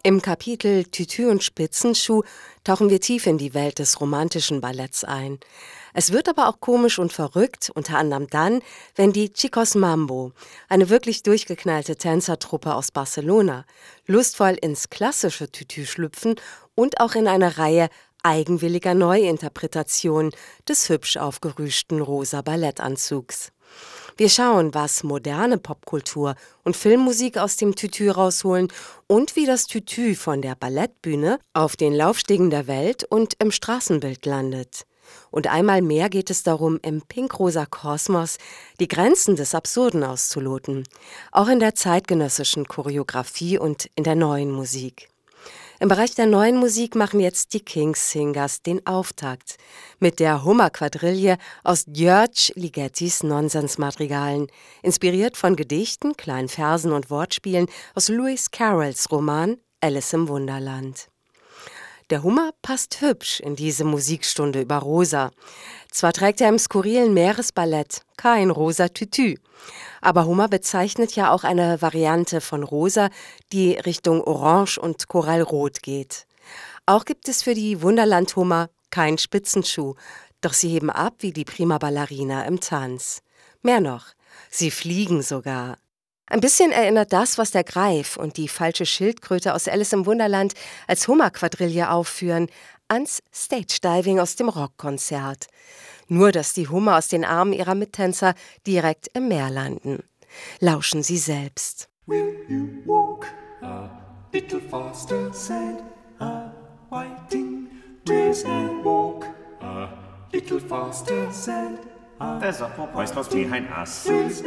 Im Kapitel Tütü und Spitzenschuh tauchen wir tief in die Welt des romantischen Balletts ein. Es wird aber auch komisch und verrückt, unter anderem dann, wenn die Chicos Mambo, eine wirklich durchgeknallte Tänzertruppe aus Barcelona, lustvoll ins klassische Tütü schlüpfen und auch in eine Reihe eigenwilliger Neuinterpretationen des hübsch aufgerüschten rosa Ballettanzugs. Wir schauen, was moderne Popkultur und Filmmusik aus dem Tütü rausholen und wie das Tütü von der Ballettbühne auf den Laufstegen der Welt und im Straßenbild landet. Und einmal mehr geht es darum, im pinkrosa Kosmos die Grenzen des Absurden auszuloten, auch in der zeitgenössischen Choreografie und in der neuen Musik. Im Bereich der neuen Musik machen jetzt die Kings Singers den Auftakt mit der Hummer-Quadrille aus György Ligettis Nonsensmadrigalen, inspiriert von Gedichten, kleinen Versen und Wortspielen aus Lewis Carrolls Roman Alice im Wunderland. Der Hummer passt hübsch in diese Musikstunde über Rosa. Zwar trägt er im skurrilen Meeresballett kein rosa Tütü, aber Hummer bezeichnet ja auch eine Variante von Rosa, die Richtung Orange und Korallrot geht. Auch gibt es für die Wunderland-Hummer keinen Spitzenschuh, doch sie heben ab wie die Prima Ballerina im Tanz. Mehr noch, sie fliegen sogar. Ein bisschen erinnert das, was der Greif und die falsche Schildkröte aus Alice im Wunderland als Hummer-Quadrille aufführen, ans Stage-Diving aus dem Rockkonzert. Nur, dass die Hummer aus den Armen ihrer Mittänzer direkt im Meer landen. Lauschen Sie selbst. Will you walk a little faster, said a whiting-dress, and walk a little faster, said a There's a porpoise close behind us.